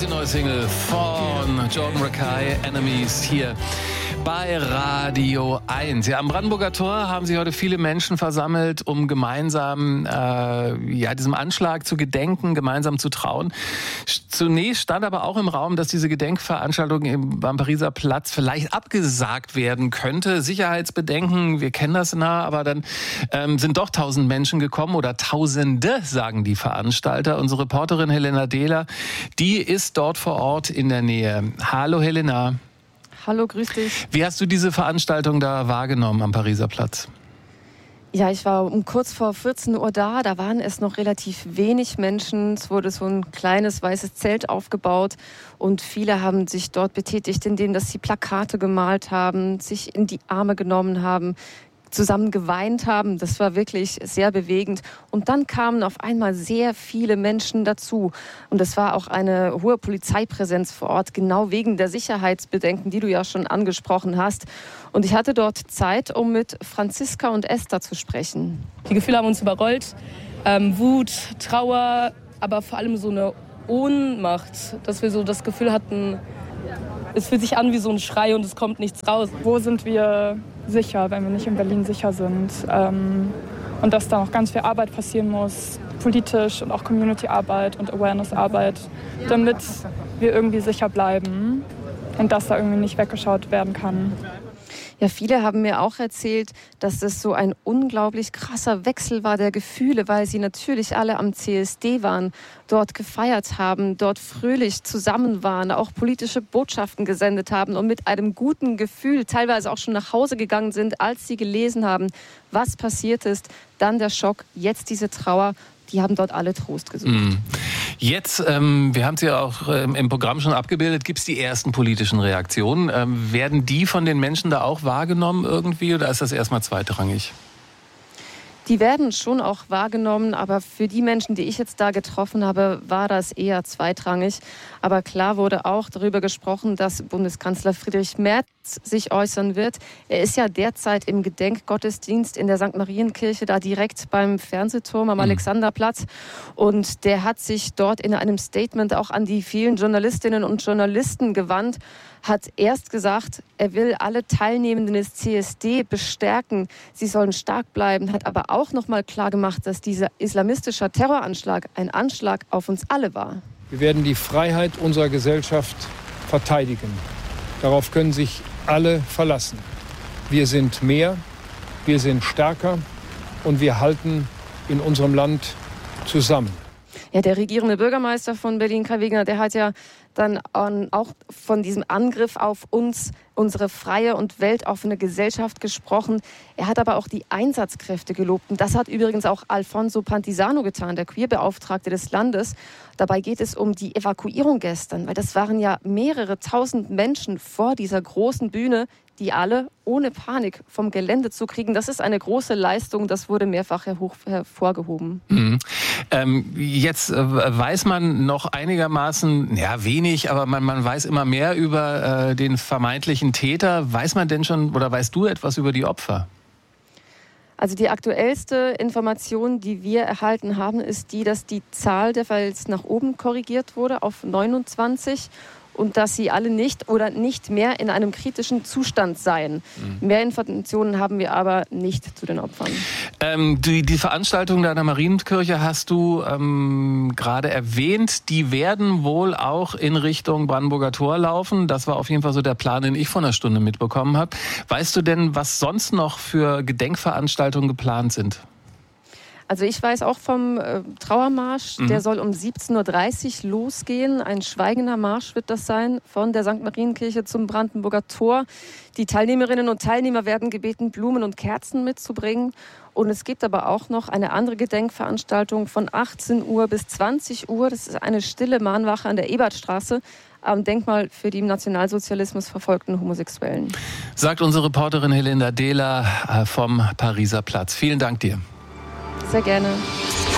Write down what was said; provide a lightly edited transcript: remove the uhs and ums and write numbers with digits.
die neue Single von Jordan Rakei, Enemies, hier bei Radio 1. Ja, am Brandenburger Tor haben sich heute viele Menschen versammelt, um gemeinsam diesem Anschlag zu gedenken, gemeinsam zu trauen. Zunächst stand aber auch im Raum, dass diese Gedenkveranstaltung am Pariser Platz vielleicht abgesagt werden könnte. Sicherheitsbedenken, wir kennen das aber dann sind doch 1000 Menschen gekommen oder Tausende, sagen die Veranstalter. Unsere Reporterin Helena Dehler, die ist dort vor Ort in der Nähe. Hallo Helena. Hallo, grüß dich. Wie hast du diese Veranstaltung da wahrgenommen am Pariser Platz? Ja, ich war um kurz vor 14 Uhr da. Da waren es noch relativ wenig Menschen. Es wurde so ein kleines weißes Zelt aufgebaut und viele haben sich dort betätigt, indem dass sie Plakate gemalt haben, sich in die Arme genommen haben, zusammen geweint haben. Das war wirklich sehr bewegend. Und dann kamen auf einmal sehr viele Menschen dazu. Und es war auch eine hohe Polizeipräsenz vor Ort, genau wegen der Sicherheitsbedenken, die du ja schon angesprochen hast. Und ich hatte dort Zeit, um mit Franziska und Esther zu sprechen. Die Gefühle haben uns überrollt. Wut, Trauer, aber vor allem so eine Ohnmacht, dass wir so das Gefühl hatten, es fühlt sich an wie so ein Schrei und es kommt nichts raus. Wo sind wir sicher, wenn wir nicht in Berlin sicher sind? Und dass da noch ganz viel Arbeit passieren muss, politisch und auch Community-Arbeit und Awareness-Arbeit, damit wir irgendwie sicher bleiben und dass da irgendwie nicht weggeschaut werden kann. Ja, viele haben mir auch erzählt, dass es so ein unglaublich krasser Wechsel war der Gefühle, weil sie natürlich alle am CSD waren, dort gefeiert haben, dort fröhlich zusammen waren, auch politische Botschaften gesendet haben und mit einem guten Gefühl teilweise auch schon nach Hause gegangen sind, als sie gelesen haben, was passiert ist. Dann der Schock, jetzt diese Trauer. Die haben dort alle Trost gesucht. Jetzt, wir haben es ja auch im Programm schon abgebildet, gibt es die ersten politischen Reaktionen. Werden die von den Menschen da auch wahrgenommen irgendwie oder ist das erstmal zweitrangig? Die werden schon auch wahrgenommen, aber für die Menschen, die ich jetzt da getroffen habe, war das eher zweitrangig. Aber klar wurde auch darüber gesprochen, dass Bundeskanzler Friedrich Merz sich äußern wird. Er ist ja derzeit im Gedenkgottesdienst in der St. Marienkirche, da direkt beim Fernsehturm am Alexanderplatz. Und der hat sich dort in einem Statement auch an die vielen Journalistinnen und Journalisten gewandt, hat erst gesagt, er will alle Teilnehmenden des CSD bestärken. Sie sollen stark bleiben, hat aber auch noch mal klar gemacht, dass dieser islamistische Terroranschlag ein Anschlag auf uns alle war. Wir werden die Freiheit unserer Gesellschaft verteidigen. Darauf können sich alle verlassen. Wir sind mehr, wir sind stärker und wir halten in unserem Land zusammen. Ja, der regierende Bürgermeister von Berlin, Kai Wegner, der hat ja dann auch von diesem Angriff auf uns, unsere freie und weltoffene Gesellschaft gesprochen. Er hat aber auch die Einsatzkräfte gelobt. Und das hat übrigens auch Alfonso Pantisano getan, der Queerbeauftragte des Landes. Dabei geht es um die Evakuierung gestern, weil das waren ja mehrere tausend Menschen vor dieser großen Bühne, die alle ohne Panik vom Gelände zu kriegen. Das ist eine große Leistung, das wurde mehrfach hervorgehoben. Jetzt weiß man noch einigermaßen, ja wenig, aber man weiß immer mehr über den vermeintlichen Täter. Weiß man denn schon oder weißt du etwas über die Opfer? Also die aktuellste Information, die wir erhalten haben, ist die, dass die Zahl der Fälle nach oben korrigiert wurde auf 29 und dass sie alle nicht oder nicht mehr in einem kritischen Zustand seien. Mehr Informationen haben wir aber nicht zu den Opfern. Die Veranstaltung da in der Marienkirche hast du gerade erwähnt. Die werden wohl auch in Richtung Brandenburger Tor laufen. Das war auf jeden Fall so der Plan, den ich vor einer Stunde mitbekommen habe. Weißt du denn, was sonst noch für Gedenkveranstaltungen geplant sind? Also ich weiß auch vom Trauermarsch, der soll um 17.30 Uhr losgehen. Ein schweigender Marsch wird das sein von der St. Marienkirche zum Brandenburger Tor. Die Teilnehmerinnen und Teilnehmer werden gebeten, Blumen und Kerzen mitzubringen. Und es gibt aber auch noch eine andere Gedenkveranstaltung von 18 Uhr bis 20 Uhr. Das ist eine stille Mahnwache an der Ebertstraße am Denkmal für die im Nationalsozialismus verfolgten Homosexuellen. Sagt unsere Reporterin Helena Dehler vom Pariser Platz. Vielen Dank dir. Sehr gerne.